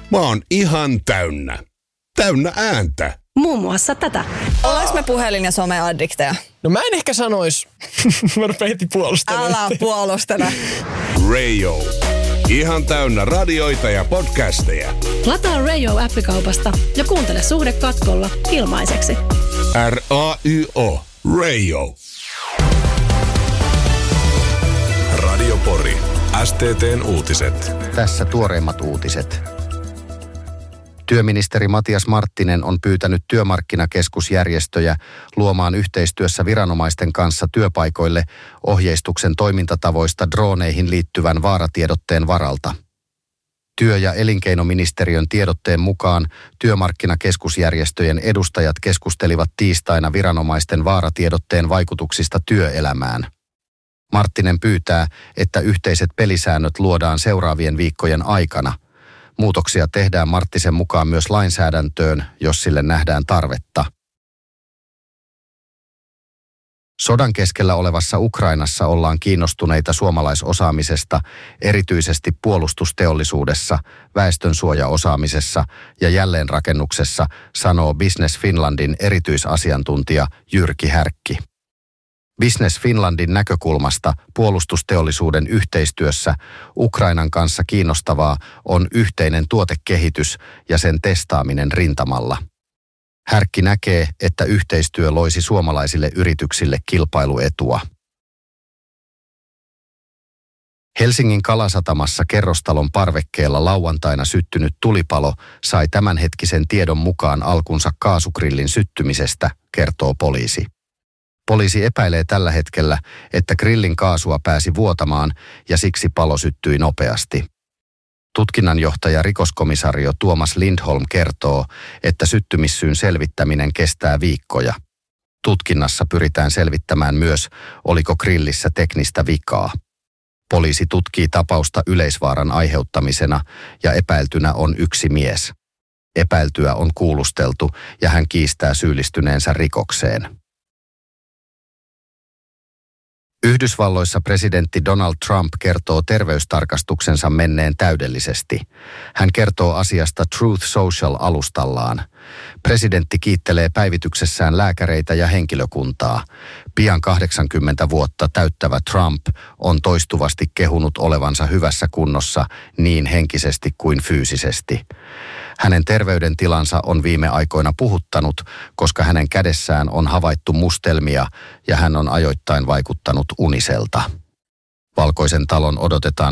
Mä oon ihan täynnä. Täynnä ääntä. Muun muassa tätä. Ollaanko me puhelin- ja someaddikteja? No mä en ehkä sanois. Mä rupean heti puolustelemaan. Älä puolustele. Radio. Ihan täynnä radioita ja podcasteja. Lataa Radio-appikaupasta ja kuuntele Suhde katkolla ilmaiseksi. R-A-Y-O. Radio. Radio Pori. STT:n uutiset. Tässä tuoreimmat uutiset. Työministeri Matias Marttinen on pyytänyt työmarkkinakeskusjärjestöjä luomaan yhteistyössä viranomaisten kanssa työpaikoille ohjeistuksen toimintatavoista drooneihin liittyvän vaaratiedotteen varalta. Työ- ja elinkeinoministeriön tiedotteen mukaan työmarkkinakeskusjärjestöjen edustajat keskustelivat tiistaina viranomaisten vaaratiedotteen vaikutuksista työelämään. Marttinen pyytää, että yhteiset pelisäännöt luodaan seuraavien viikkojen aikana. Muutoksia tehdään Marttisen mukaan myös lainsäädäntöön, jos sille nähdään tarvetta. Sodan keskellä olevassa Ukrainassa ollaan kiinnostuneita suomalaisosaamisesta, erityisesti puolustusteollisuudessa, väestönsuojaosaamisessa ja jälleenrakennuksessa, sanoo Business Finlandin erityisasiantuntija Jyrki Härkki. Business Finlandin näkökulmasta puolustusteollisuuden yhteistyössä Ukrainan kanssa kiinnostavaa on yhteinen tuotekehitys ja sen testaaminen rintamalla. Härkki näkee, että yhteistyö loisi suomalaisille yrityksille kilpailuetua. Helsingin Kalasatamassa kerrostalon parvekkeella lauantaina syttynyt tulipalo sai tämänhetkisen tiedon mukaan alkunsa kaasugrillin syttymisestä, kertoo poliisi. Poliisi epäilee tällä hetkellä, että grillin kaasua pääsi vuotamaan ja siksi palo syttyi nopeasti. Tutkinnanjohtaja rikoskomisario Tuomas Lindholm kertoo, että syttymissyyn selvittäminen kestää viikkoja. Tutkinnassa pyritään selvittämään myös, oliko grillissä teknistä vikaa. Poliisi tutkii tapausta yleisvaaran aiheuttamisena ja epäiltynä on yksi mies. Epäiltyä on kuulusteltu ja hän kiistää syyllistyneensä rikokseen. Yhdysvalloissa presidentti Donald Trump kertoo terveystarkastuksensa menneen täydellisesti. Hän kertoo asiasta Truth Social-alustallaan. Presidentti kiittelee päivityksessään lääkäreitä ja henkilökuntaa. Pian 80 vuotta täyttävä Trump on toistuvasti kehunut olevansa hyvässä kunnossa niin henkisesti kuin fyysisesti. Hänen terveydentilansa on viime aikoina puhuttanut, koska hänen kädessään on havaittu mustelmia ja hän on ajoittain vaikuttanut uniselta. Valkoisen talon odotetaan